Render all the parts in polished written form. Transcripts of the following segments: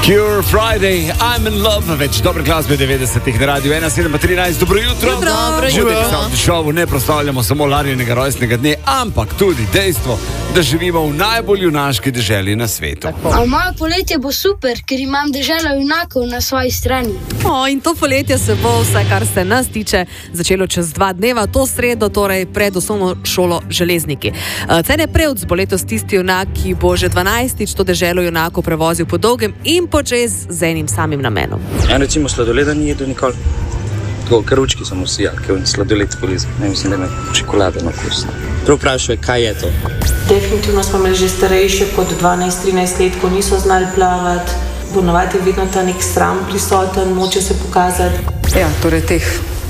Cure Friday, I'm in love, več dobre glasbe 90-ih na radiju 1.7.13, dobro jutro. Dobro jutro. V šovu ne proslavljamo samo Larijinega rojstnega dne, ampak tudi dejstvo, da živimo v najbolj junaški deželi na svetu. Moje poletje bo super, ker imam deželo junakov na svoji strani. In to poletje se bo, vsaj kar se nas tiče, začelo čez 2 dneva, to sredo, torej pred osnovno šolo Železniki. Cene Prevc bo letos tisti junak, ki bo že 12-tič to deželo junakov prevozil po dolgem in počez z enim samim namenom. Ja, recimo sladoleda ni jedel nikoli. Tako, karučki so mu vsi jadke, sladoled poliz. Ne mislim, da ima čokolade na okus. Prav vprašaj, kaj je to? Definitivno smo imeli že starejše kot 12-13 let, ko niso znali plavati. Ponovadi je vedno ta nek sram prisoten, moče se pokazati. Ja, torej teh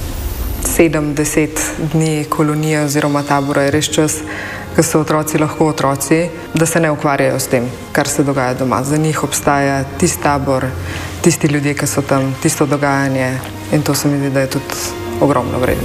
7-10 dni kolonije oziroma tabora je res čas, ko so otroci lahko otroci, da se ne ukvarjajo s tem, kar se dogaja doma. Za njih obstaja tisti tabor, tisti ljudje, ki so tam, tisto dogajanje in to se mi zdi, da je tudi ogromno vredno.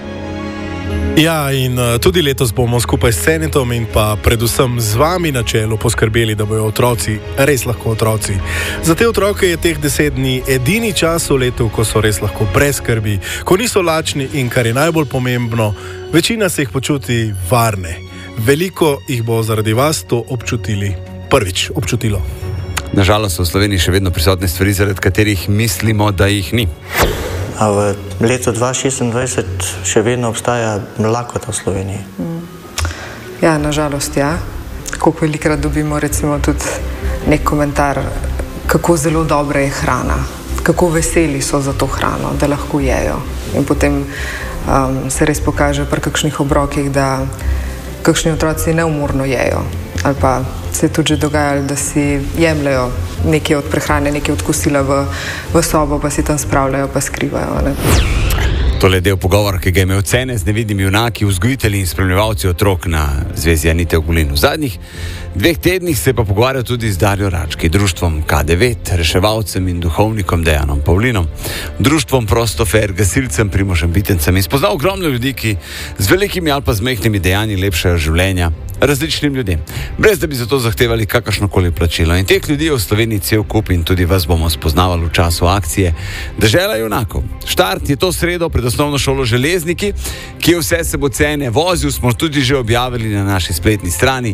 Ja, in tudi letos bomo skupaj s Cenetom in pa predvsem z vami na čelu poskrbeli, da bojo otroci res lahko otroci. Za te otroke je teh 10 dni edini čas v letu, ko so res lahko brez skrbi, ko niso lačni in, kar je najbolj pomembno, večina se jih počuti varne. Veliko jih bo zaradi vas to občutilo. Nažalost so v Sloveniji še vedno prisotne stvari, zaradi katerih mislimo, da jih ni. A v letu 2026 še vedno obstaja lakota v Sloveniji? Ja, nažalost ja. Koliko velikrat dobimo recimo tudi nek komentar, kako zelo dobra je hrana, kako veseli so za to hrano, da lahko jejo. In potem se res pokaže pri kakšnih obrokih, da kakšni otroci neumorno jejo. Ali pa se je tudi že dogajalo, da si jemljajo nekaj od prehrane, nekaj od kosila v sobo, pa si tam spravljajo, pa skrivajo. Ne? Tole je del pogovora, ki ga je imel Cene z nevidnimi junaki, vzgojitelji in spremljevalci otrok na Zvezi Anite Ogulin. V zadnjih 2 tednih se je pa pogovarjal tudi z Darjo Rački, društvom K9, reševalcem in duhovnikom Dejanom Pavlinom, društvom Prostofer, gasilcem Primožem Bitencem in spoznal ogromno ljudi, ki z velikimi ali pa z majhnimi dejanji lepšajo življenja različnim ljudem, brez da bi za to zahtevali kakršnokoli plačilo. In teh ljudi je v Sloveniji cel kup in tudi vas bomo spoznavali v času akcije Dežela junakov. Štart je to sredo pred osnovno šolo Železniki, ki je vse se bo Cene vozil, smo tudi že objavili na naši spletni strani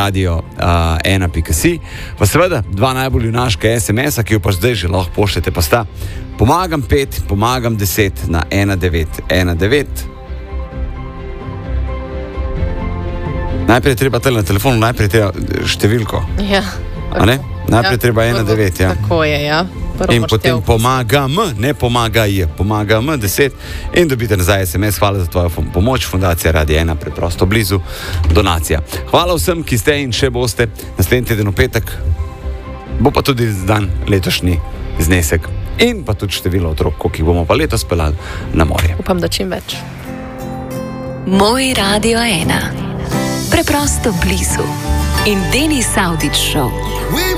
radio1.si. Pa seveda 2 najbolj junaška SMS-a, ki jo pa zdaj že lahko pošljete, pa sta pomagam 5, pomagam 10 na 1919. Najprej treba na telefonu, najprej treba številko. Ja. Najprej treba 19, ja. Tako je, ja. In potem pomagam, ne pomagaj, pomagam 10 in dobite nazaj SMS. Hvala za tvojo pomoč, Fundacija Radio 1, preprosto blizu, donacija. Hvala vsem, ki ste in še boste. Naslednji teden v petek bo pa tudi dan letošnji znesek in pa tudi število otrok, ki bomo pa letos pelali na morje. Upam, da čim več. Moj Radio 1. Preprosto blizu. In Denis Avdić Show.